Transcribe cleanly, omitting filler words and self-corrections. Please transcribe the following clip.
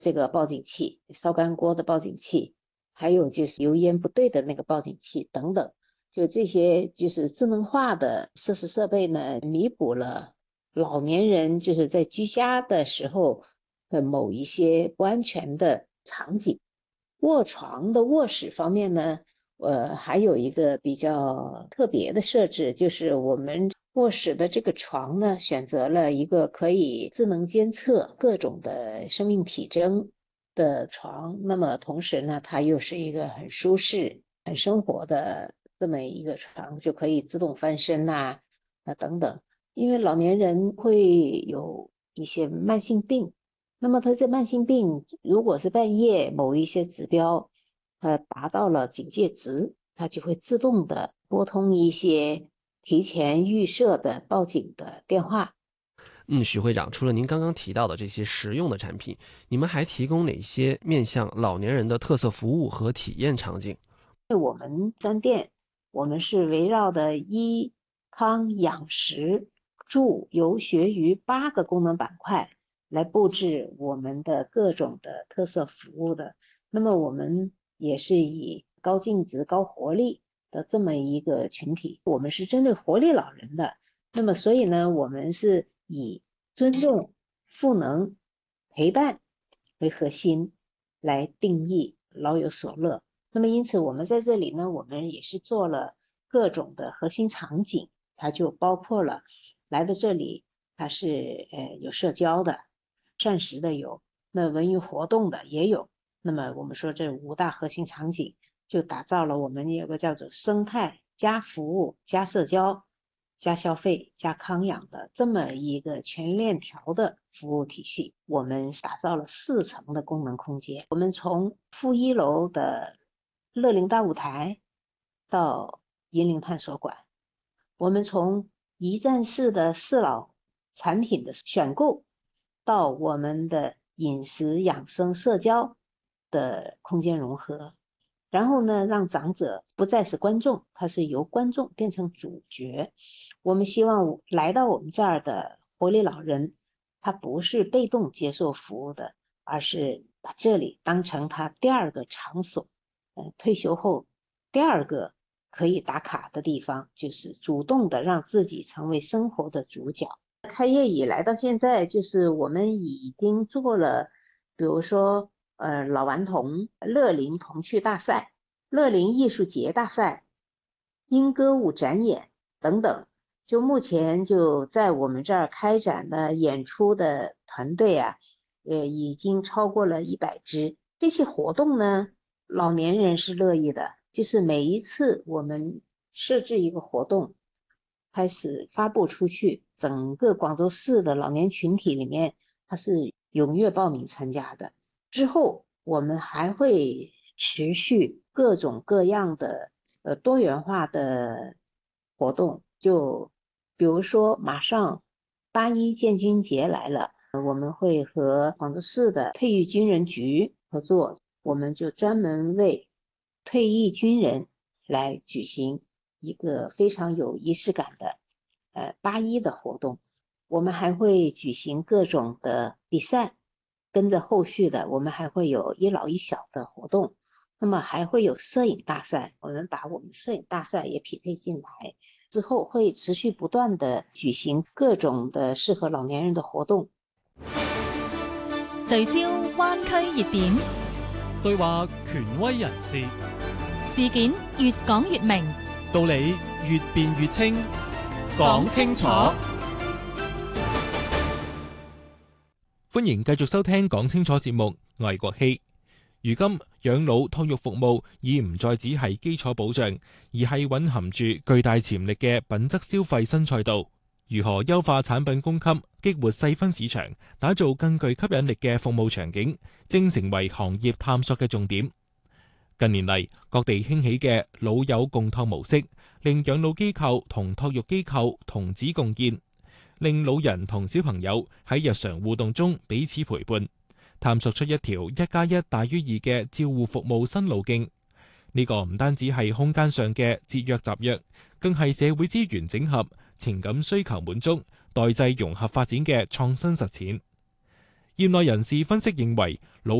这个报警器，烧干锅的报警器，还有就是油烟不对的那个报警器等等。就这些就是智能化的设施设备呢，弥补了老年人就是在居家的时候的某一些不安全的场景。卧床的卧室方面呢，还有一个比较特别的设置，就是我们卧室的这个床呢，选择了一个可以智能监测各种的生命体征的床。那么同时呢，它又是一个很舒适、很生活的这么一个床，就可以自动翻身呐，等等。因为老年人会有一些慢性病，那么他这慢性病如果是半夜某一些指标达到了警戒值，它就会自动的拨通一些提前预设的报警的电话。 许会长，除了您刚刚提到的这些实用的产品，你们还提供哪些面向老年人的特色服务和体验场景？ 我们3店，我们是围绕的医、康、养、食、住、游、学、娱8个功能板块来布置我们的各种的特色服务的。那么我们也是以高净值、高活力的这么一个群体，我们是针对活力老人的。那么所以呢，我们是以尊重、赋能、陪伴为核心来定义老有所乐。那么因此我们在这里呢，我们也是做了各种的核心场景，它就包括了来到这里，它是有社交的，膳食的有，那文娱活动的也有。那么我们说这5大核心场景，就打造了我们有个叫做生态加服务加社交加消费加康养的这么一个全链条的服务体系。我们打造了4层的功能空间，我们从负1楼的乐龄大舞台到银龄探索馆，我们从一站式的4老产品的选购到我们的饮食养生社交的空间融合，然后呢，让长者不再是观众，他是由观众变成主角。我们希望来到我们这儿的活力老人，他不是被动接受服务的，而是把这里当成他第2个场所，退休后第2个可以打卡的地方，就是主动的让自己成为生活的主角。开业以来到现在，就是我们已经做了，比如说老顽童乐龄童趣大赛、乐龄艺术节大赛、英歌舞展演等等。就目前就在我们这儿开展的演出的团队啊，已经超过了100支。这些活动呢，老年人是乐意的，就是每一次我们设置一个活动，开始发布出去，整个广州市的老年群体里面，他是踊跃报名参加的。之后我们还会持续各种各样的多元化的活动，就比如说马上8·1建军节来了，我们会和广州市的退役军人局合作，我们就专门为退役军人来举行一个非常有仪式感的8·1的活动。我们还会举行各种的比赛，跟着后续的我们还会有一老一小的活动，那么还会有摄影大赛，我们把我们摄影大赛也匹配进來，之後會持續不斷地舉行各種的適合老年人的活動。 聚焦灣區熱點， 對話權威人士， 事件越講越明， 道理越辯越清，講清楚。歡迎繼續收聽講清楚節目，我係國希。如今養老託育服務已唔再只係基礎保障，而係蘊含住巨大潛力嘅品質消費新賽道。如何優化產品供給，激活細分市場，打造更具吸引力嘅服務場景，正成為行業探索嘅重點。近年嚟，各地興起嘅老友共託模式，令養老機構同託育機構同址共建，令老人同小朋友喺日常互動中彼此陪伴，探索出一條1+1大於2嘅照護服務新路徑。呢個唔單止係空間上嘅節約集約，更係社會資源整合、情感需求滿足、代際融合發展嘅創新實踐。 業內人士分析認為，老